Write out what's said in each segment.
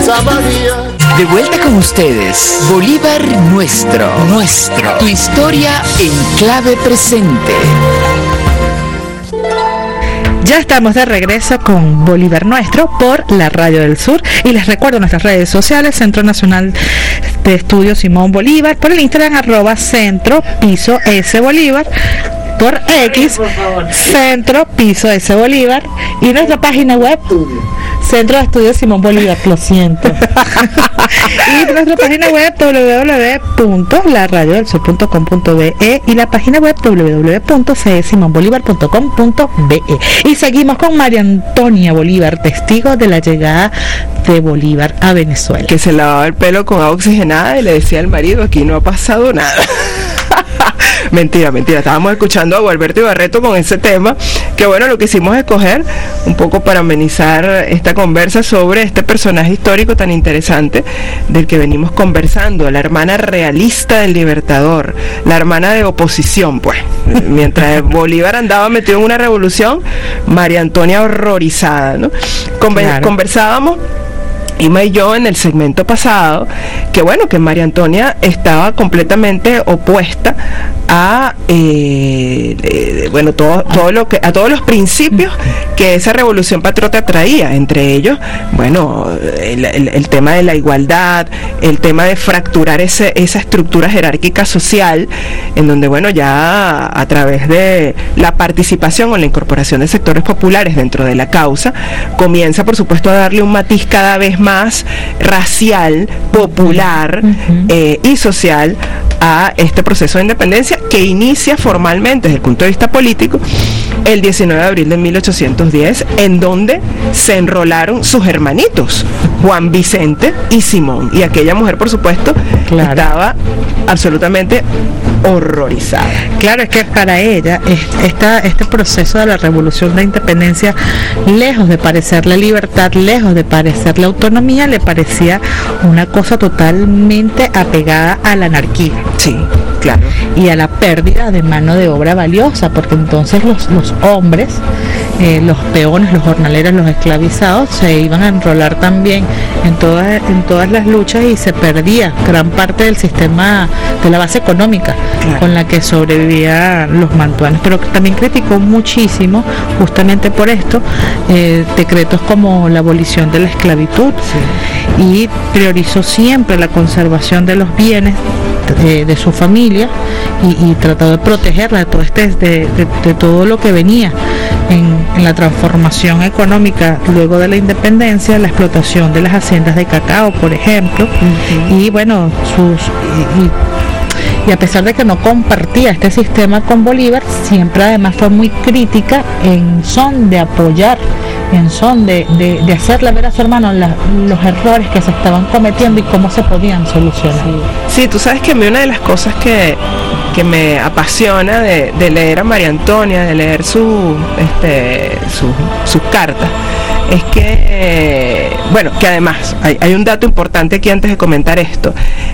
Rosa María. De vuelta con ustedes, Bolívar nuestro. Tu historia en clave presente. Ya estamos de regreso con Bolívar Nuestro por la Radio del Sur y les recuerdo nuestras redes sociales: Centro Nacional de Estudios Simón Bolívar, por el Instagram @centro_S Bolívar, por X centro_S Bolívar, y nuestra página web Centro de Estudios Simón Bolívar, lo siento. Y nuestra página web www.laradiodelsur.com.be y la página web www.csimonbolivar.com.be. Y seguimos con María Antonia Bolívar, testigo de la llegada de Bolívar a Venezuela. Que se lavaba el pelo con agua oxigenada y le decía al marido: aquí no ha pasado nada. Mentira, estábamos escuchando a Gualberto Ibarreto con ese tema, que bueno, lo que hicimos es escoger un poco para amenizar esta conversa sobre este personaje histórico tan interesante del que venimos conversando, la hermana realista del Libertador, la hermana de oposición, pues. Mientras Bolívar andaba metido en una revolución, María Antonia horrorizada, ¿no? Claro. Conversábamos Ima y yo en el segmento pasado, que bueno, que María Antonia estaba completamente opuesta a todo lo que, a todos los principios que esa revolución patriota traía, entre ellos, bueno, el tema de la igualdad, el tema de fracturar esa estructura jerárquica social, en donde bueno, ya a través de la participación o la incorporación de sectores populares dentro de la causa, comienza por supuesto a darle un matiz cada vez más racial, popular y social a este proceso de independencia, que inicia formalmente desde el punto de vista político el 19 de abril de 1810, en donde se enrolaron sus hermanitos, Juan Vicente y Simón, y aquella mujer, por supuesto, estaba absolutamente horrorizada. Claro, es que para ella este proceso de la revolución de independencia, lejos de parecerle libertad, lejos de parecerle autonomía, le parecía una cosa totalmente apegada a la anarquía. Sí, claro. Y a la pérdida de mano de obra valiosa, porque entonces los hombres, los peones, los jornaleros, los esclavizados se iban a enrolar también en todas las luchas, y se perdía gran parte del sistema, de la base económica con la que sobrevivían los mantuanos. Pero también criticó muchísimo, justamente por esto, decretos como la abolición de la esclavitud, y priorizó siempre la conservación de los bienes de su familia, y trató de protegerla de todo lo que venía en la transformación económica luego de la independencia, la explotación de las haciendas de cacao, por ejemplo, y bueno, y a pesar de que no compartía este sistema con Bolívar, siempre además fue muy crítica en son de apoyar, en son de hacerle ver a su hermano los errores que se estaban cometiendo y cómo se podían solucionar. Sí, tú sabes que a mí una de las cosas que me apasiona de leer a María Antonia, de leer sus cartas, es que, bueno, que además hay un dato importante aquí antes de comentar esto.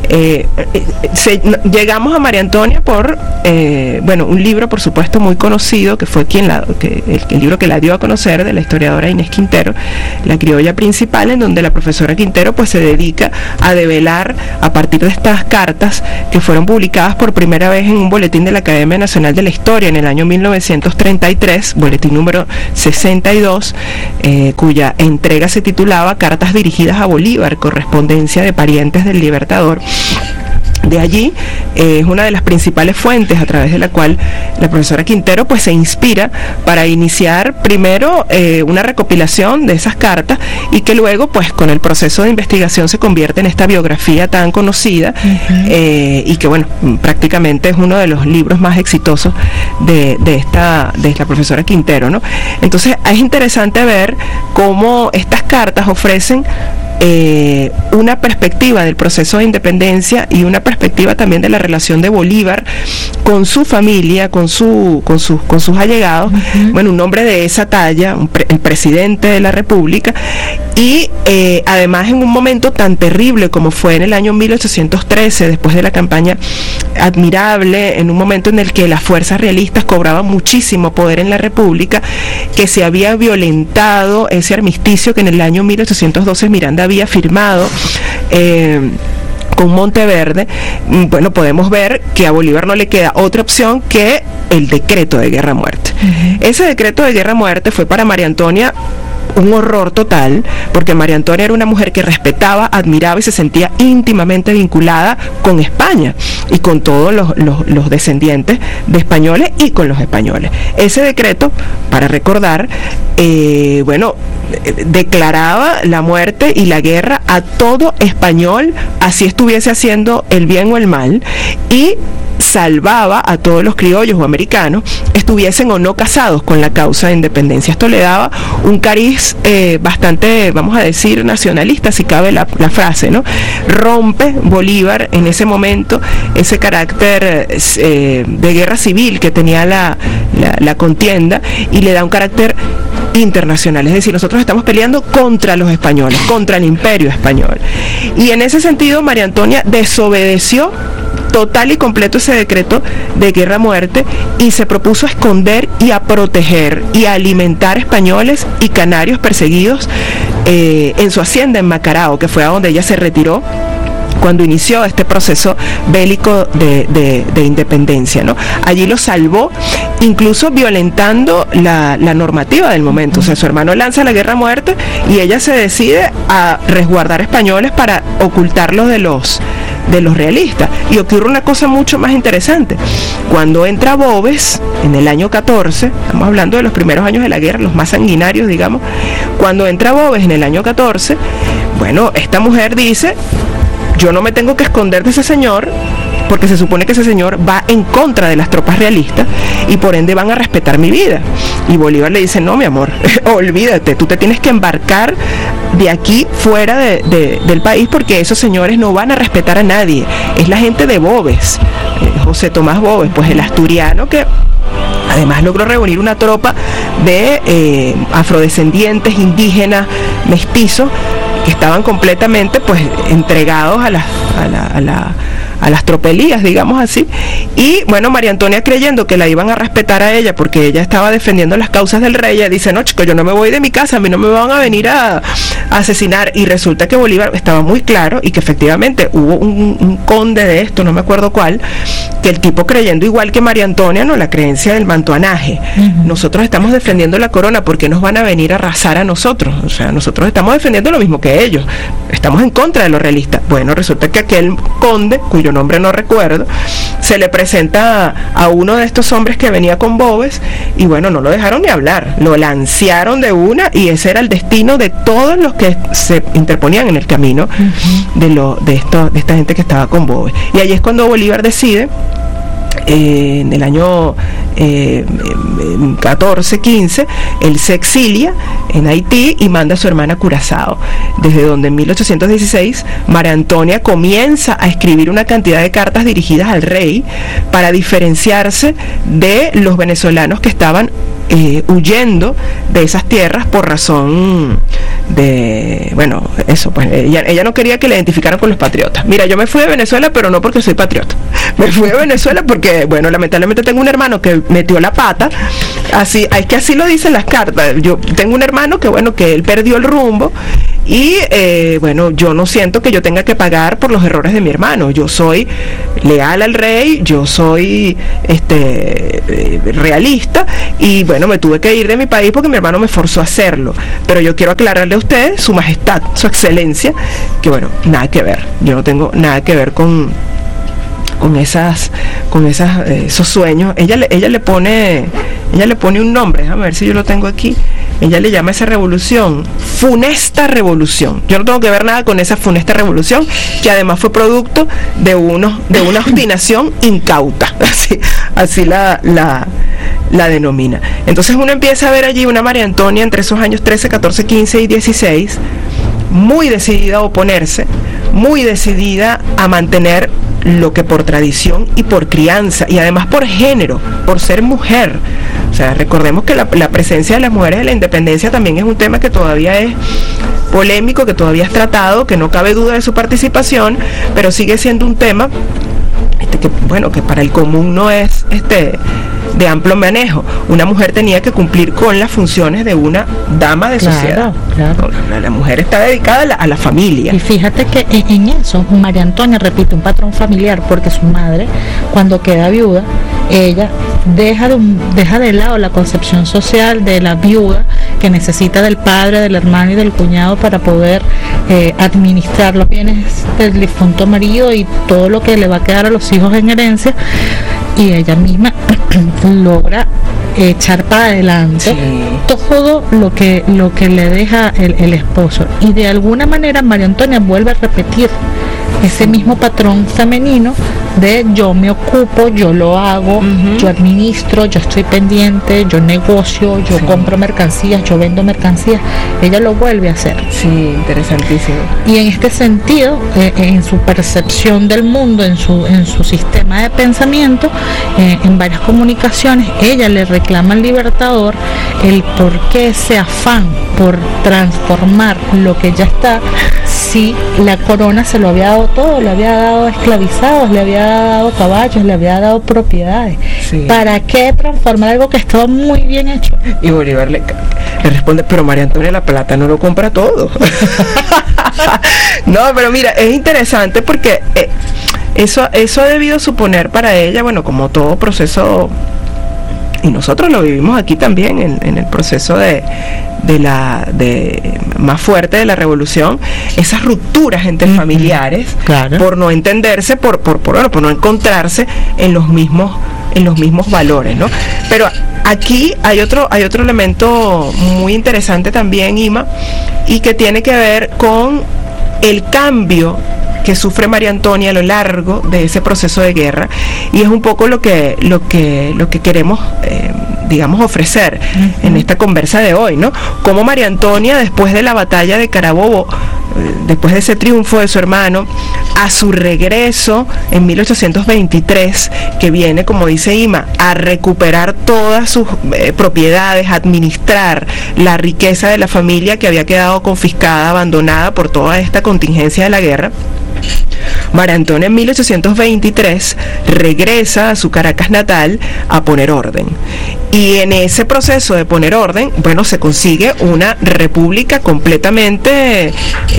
Llegamos a María Antonia por un libro, por supuesto, muy conocido, que fue el libro que la dio a conocer, de la historiadora Inés Quintero, La criolla principal, en donde la profesora Quintero pues se dedica a develar, a partir de estas cartas que fueron publicadas por primera vez en un boletín de la Academia Nacional de la Historia en el año 1933, boletín número 62, cuya entrega se titulaba Cartas dirigidas a Bolívar, correspondencia de parientes del Libertador. De allí es una de las principales fuentes a través de la cual la profesora Quintero pues se inspira para iniciar primero una recopilación de esas cartas, y que luego pues con el proceso de investigación se convierte en esta biografía tan conocida, y que bueno, prácticamente es uno de los libros más exitosos de la profesora Quintero, ¿no? Entonces es interesante ver cómo estas cartas ofrecen una perspectiva del proceso de independencia y una perspectiva también de la relación de Bolívar con su familia, con sus allegados. Bueno, un hombre de esa talla, el presidente de la República, y además en un momento tan terrible como fue en el año 1813, después de la campaña admirable, en un momento en el que las fuerzas realistas cobraban muchísimo poder en la República, que se había violentado ese armisticio que en el año 1812 Miranda había firmado con Monteverde, bueno, podemos ver que a Bolívar no le queda otra opción que el decreto de guerra-muerte. Ese decreto de guerra-muerte fue para María Antonia un horror total, porque María Antonia era una mujer que respetaba, admiraba y se sentía íntimamente vinculada con España y con todos los descendientes de españoles y con los españoles. Ese decreto, para recordar, declaraba la muerte y la guerra a todo español, así estuviese haciendo el bien o el mal, y salvaba a todos los criollos o americanos, estuviesen o no casados con la causa de independencia. Esto le daba un cariz bastante, vamos a decir, nacionalista, si cabe la frase, ¿no? Rompe Bolívar en ese momento ese carácter de guerra civil que tenía la contienda, y le da un carácter internacional, es decir, nosotros estamos peleando contra los españoles, contra el imperio español. Y en ese sentido, María Antonia desobedeció total y completo ese decreto de guerra-muerte y se propuso a esconder y a proteger y a alimentar españoles y canarios perseguidos en su hacienda en Macarao, que fue a donde ella se retiró cuando inició este proceso bélico de independencia, ¿no? Allí lo salvó, incluso violentando la normativa del momento. O sea, su hermano lanza la guerra a muerte y ella se decide a resguardar españoles para ocultarlos de los realistas. Y ocurre una cosa mucho más interesante. Cuando entra Boves en el año 14, estamos hablando de los primeros años de la guerra, los más sanguinarios, digamos, cuando entra Boves en el año 14, bueno, esta mujer dice: yo no me tengo que esconder de ese señor, porque se supone que ese señor va en contra de las tropas realistas y por ende van a respetar mi vida. Y Bolívar le dice: no, mi amor, olvídate, tú te tienes que embarcar de aquí fuera del país, porque esos señores no van a respetar a nadie. Es la gente de Boves, José Tomás Boves, pues el asturiano que además logró reunir una tropa de afrodescendientes, indígenas, mestizos, que estaban completamente pues entregados a las tropelías, digamos así. Y bueno, María Antonia, creyendo que la iban a respetar a ella porque ella estaba defendiendo las causas del rey, ella dice: no, chicos, yo no me voy de mi casa, a mí no me van a venir a asesinar. Y resulta que Bolívar estaba muy claro, y que efectivamente hubo un conde de esto, no me acuerdo cuál, que el tipo, creyendo igual que María Antonia, no, la creencia del mantuanaje. Nosotros estamos defendiendo la corona, ¿por qué nos van a venir a arrasar a nosotros? O sea, nosotros estamos defendiendo lo mismo que ellos, estamos en contra de los realistas. Bueno, resulta que aquel conde, cuyo nombre no recuerdo, se le presenta a uno de estos hombres que venía con Boves, y bueno, no lo dejaron ni hablar, lo lancearon de una, y ese era el destino de todos los que se interponían en el camino de esta gente que estaba con Boves. Y ahí es cuando Bolívar decide, en el año 14-15, él se exilia en Haití y manda a su hermana a Curazao, desde donde en 1816 María Antonia comienza a escribir una cantidad de cartas dirigidas al rey para diferenciarse de los venezolanos que estaban huyendo de esas tierras por razón de, bueno, eso, pues ella no quería que la identificaran con los patriotas. Mira, yo me fui de Venezuela, pero no porque soy patriota, me fui de Venezuela porque, bueno, lamentablemente tengo un hermano que metió la pata, así, es que así lo dicen las cartas. Yo tengo un hermano que, bueno, que él perdió el rumbo, y bueno, yo no siento que yo tenga que pagar por los errores de mi hermano. Yo soy leal al rey, yo soy realista, y bueno, me tuve que ir de mi país porque mi hermano me forzó a hacerlo. Pero yo quiero aclararle a usted, su majestad, su excelencia, que bueno, nada que ver, yo no tengo nada que ver con esos sueños. Ella le pone un nombre, déjame ver si yo lo tengo aquí. Ella le llama a esa revolución funesta revolución. Yo no tengo que ver nada con esa funesta revolución, que además fue producto de una obstinación incauta, así la denomina. Entonces uno empieza a ver allí una María Antonia entre esos años 13, 14, 15 y 16, muy decidida a oponerse, muy decidida a mantener lo que por tradición y por crianza, y además por género, por ser mujer. O sea, recordemos que la presencia de las mujeres en la independencia también es un tema que todavía es polémico, que todavía es tratado, que no cabe duda de su participación, pero sigue siendo un tema que, bueno, que para el común no es de amplio manejo. Una mujer tenía que cumplir con las funciones de una dama de sociedad. Claro. La mujer está dedicada a la familia. Y fíjate que en eso María Antonia repite un patrón familiar, porque su madre, cuando queda viuda, ella deja de lado la concepción social de la viuda, que necesita del padre, del hermano y del cuñado para poder administrar los bienes del difunto marido y todo lo que le va a quedar a los hijos en herencia, y ella misma logra echar para adelante todo lo que le deja el esposo, y de alguna manera María Antonia vuelve a repetir ese mismo patrón femenino de yo me ocupo, yo lo hago, yo administro, yo estoy pendiente, yo negocio, yo compro mercancías, yo vendo mercancías. Ella lo vuelve a hacer. Sí, interesantísimo. Y en este sentido, en su percepción del mundo, en su sistema de pensamiento, en varias comunicaciones, ella le reclama al Libertador el por qué ese afán por transformar lo que ya está, si la corona se lo había dado todo, le había dado esclavizados, le había dado caballos, le había dado propiedades. Sí. ¿Para qué transformar algo que estaba muy bien hecho? Y Bolívar le responde, pero María Antonia, la plata no lo compra todo. No, pero mira, es interesante porque eso ha debido suponer para ella, bueno, como todo proceso, y nosotros lo vivimos aquí también en el proceso de más fuerte de la revolución, esas rupturas entre familiares, claro, por no entenderse, por no encontrarse en los mismos valores, ¿no? Pero aquí hay otro elemento muy interesante también, Ima, y que tiene que ver con el cambio que sufre María Antonia a lo largo de ese proceso de guerra, y es un poco lo que queremos digamos ofrecer en esta conversa de hoy, ¿no? Como María Antonia, después de la batalla de Carabobo, después de ese triunfo de su hermano, a su regreso en 1823, que viene, como dice Ima, a recuperar todas sus propiedades, a administrar la riqueza de la familia que había quedado confiscada, abandonada por toda esta contingencia de la guerra. María Antonia en 1823 regresa a su Caracas natal a poner orden, y en ese proceso de poner orden, bueno, se consigue una república completamente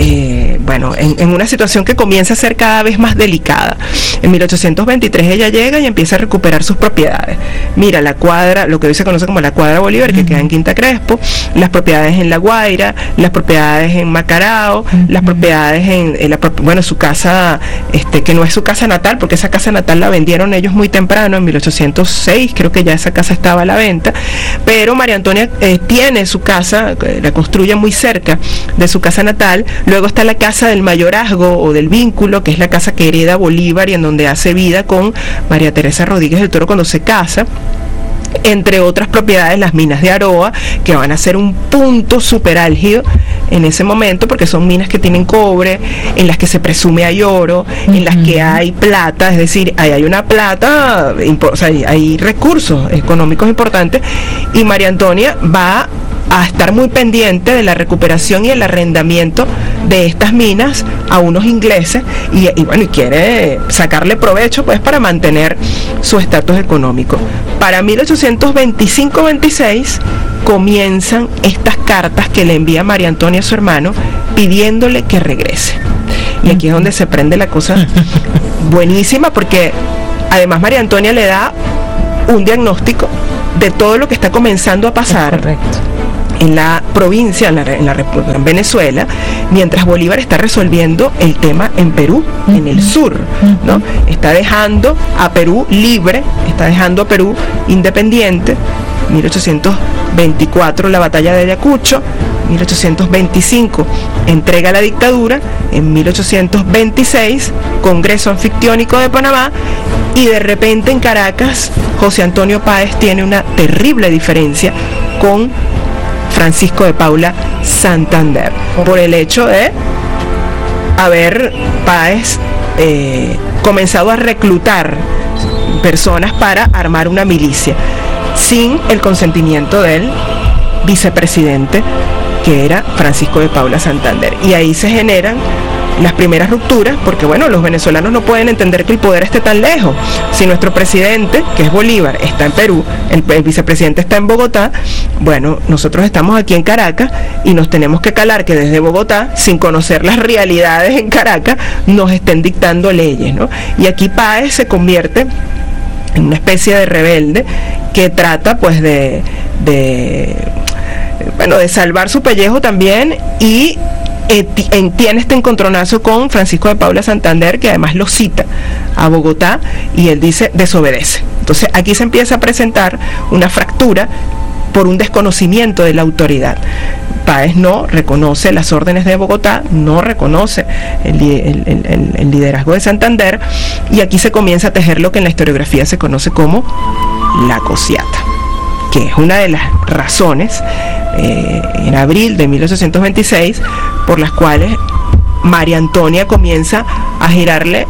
en una situación que comienza a ser cada vez más delicada. En 1823 ella llega y empieza a recuperar sus propiedades. Mira, la cuadra, lo que hoy se conoce como la Cuadra Bolívar, que queda en Quinta Crespo, las propiedades en La Guaira, las propiedades en Macarao, las propiedades en su casa, que no es su casa natal, porque esa casa natal la vendieron ellos muy temprano, en 1806, creo que ya esa casa estaba a la venta, pero María Antonia tiene su casa, la construye muy cerca de su casa natal. Luego está la casa del mayorazgo o del vínculo, que es la casa que hereda Bolívar y en donde hace vida con María Teresa Rodríguez del Toro cuando se casa. Entre otras propiedades, las minas de Aroa, que van a ser un punto súper álgido en ese momento, porque son minas que tienen cobre, en las que se presume hay oro, en las que hay plata, es decir, hay una plata, hay recursos económicos importantes, y María Antonia va a estar muy pendiente de la recuperación y el arrendamiento de estas minas a unos ingleses, y quiere sacarle provecho, pues, para mantener su estatus económico. Para 1825-26 comienzan estas cartas que le envía María Antonia a su hermano pidiéndole que regrese. Y aquí es donde se prende la cosa buenísima, porque además María Antonia le da un diagnóstico de todo lo que está comenzando a pasar en la provincia, en Venezuela, mientras Bolívar está resolviendo el tema en Perú, en el sur, ¿no? Está dejando a Perú libre, está dejando a Perú independiente. 1824 la batalla de Ayacucho, 1825 entrega la dictadura, en 1826 Congreso Anfictiónico de Panamá, y de repente en Caracas José Antonio Páez tiene una terrible diferencia con Francisco de Paula Santander, por el hecho de haber Páez comenzado a reclutar personas para armar una milicia sin el consentimiento del vicepresidente, que era Francisco de Paula Santander, y ahí se generan las primeras rupturas, porque bueno, los venezolanos no pueden entender que el poder esté tan lejos. Si nuestro presidente, que es Bolívar, está en Perú, el vicepresidente está en Bogotá, bueno, nosotros estamos aquí en Caracas y nos tenemos que calar que desde Bogotá, sin conocer las realidades en Caracas, nos estén dictando leyes, ¿no? Y aquí Páez se convierte en una especie de rebelde que trata pues de salvar su pellejo también, y tiene este encontronazo con Francisco de Paula Santander, que además lo cita a Bogotá y él dice desobedece. Entonces aquí se empieza a presentar una fractura por un desconocimiento de la autoridad. Páez no reconoce las órdenes de Bogotá, no reconoce el liderazgo de Santander, y aquí se comienza a tejer lo que en la historiografía se conoce como la cociata, que es una de las razones en abril de 1826 por las cuales María Antonia comienza a girarle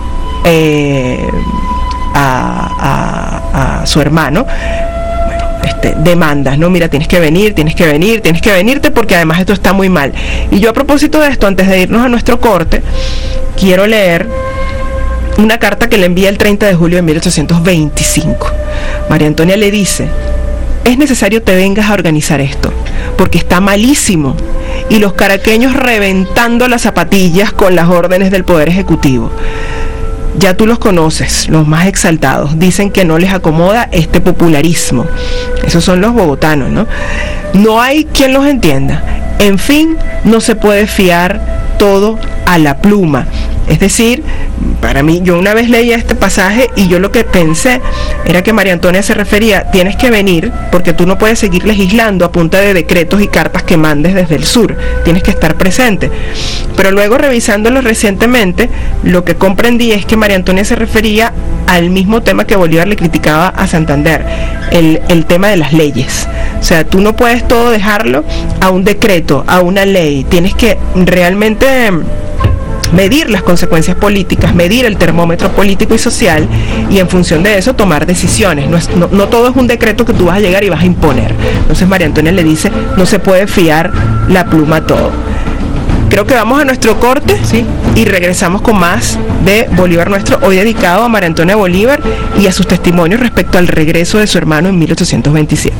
a su hermano demandas, ¿no? Mira, tienes que venirte porque además esto está muy mal. Y yo, a propósito de esto, antes de irnos a nuestro corte, quiero leer una carta que le envía el 30 de julio de 1825. María Antonia le dice: es necesario te vengas a organizar esto, porque está malísimo, y los caraqueños reventando las zapatillas con las órdenes del Poder Ejecutivo. Ya tú los conoces, los más exaltados, dicen que no les acomoda este popularismo. Esos son los bogotanos, ¿no? No hay quien los entienda. En fin, no se puede fiar todo a la pluma. Es decir, para mí, yo una vez leía este pasaje y yo lo que pensé era que María Antonia se refería: tienes que venir porque tú no puedes seguir legislando a punta de decretos y cartas que mandes desde el sur, tienes que estar presente. Pero luego, revisándolo recientemente, lo que comprendí es que María Antonia se refería al mismo tema que Bolívar le criticaba a Santander, el tema de las leyes. O sea, tú no puedes todo dejarlo a un decreto, a una ley, tienes que realmente medir las consecuencias políticas, medir el termómetro político y social, y en función de eso tomar decisiones. No todo es un decreto que tú vas a llegar y vas a imponer. Entonces María Antonia le dice: no se puede fiar la pluma a todo. Creo que vamos a nuestro corte, ¿sí? Y regresamos con más de Bolívar Nuestro, hoy dedicado a María Antonia Bolívar y a sus testimonios respecto al regreso de su hermano en 1827.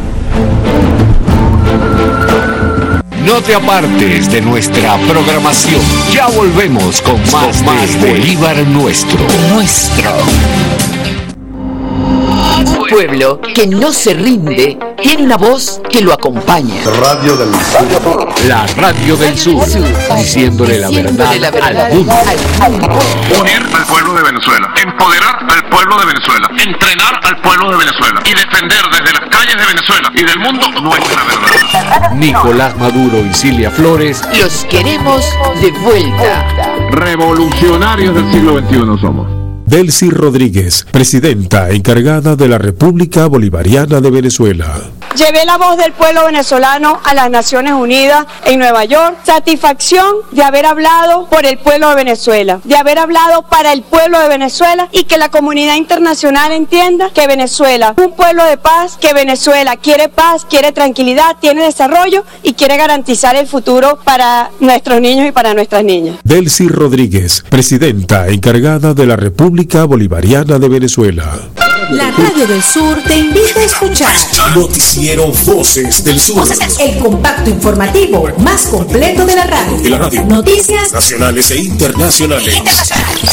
No te apartes de nuestra programación. Ya volvemos con más de Bolívar Nuestro. Pueblo que no se rinde tiene una voz que lo acompaña. Radio del Sur. La Radio del Sur, diciéndole la verdad al mundo. Unir al pueblo de Venezuela, empoderar al pueblo de Venezuela, entrenar al pueblo de Venezuela y defender desde las calles de Venezuela y del mundo nuestra verdad. Nicolás Maduro y Cilia Flores. Los queremos de vuelta. Revolucionarios del siglo XXI somos. Delcy Rodríguez, presidenta encargada de la República Bolivariana de Venezuela. Llevé la voz del pueblo venezolano a las Naciones Unidas en Nueva York. Satisfacción de haber hablado por el pueblo de Venezuela, de haber hablado para el pueblo de Venezuela, y que la comunidad internacional entienda que Venezuela es un pueblo de paz, que Venezuela quiere paz, quiere tranquilidad, tiene desarrollo y quiere garantizar el futuro para nuestros niños y para nuestras niñas. Delcy Rodríguez, presidenta encargada de la República Bolivariana de Venezuela. La Radio del Sur te invita a escuchar Noticiero Voces del Sur, el compacto informativo más completo de la radio. De la radio. Noticias nacionales e internacionales.